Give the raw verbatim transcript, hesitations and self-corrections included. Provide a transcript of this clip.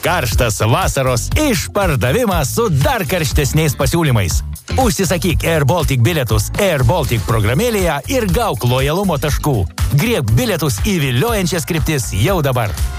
Karštas vasaros išpardavimas su dar karštesniais pasiūlymais. Užsisakyk Air Baltic bilietus Air Baltic programėlėje ir gauk lojalumo taškų. Griebk bilietus į viliojančias kryptis jau dabar.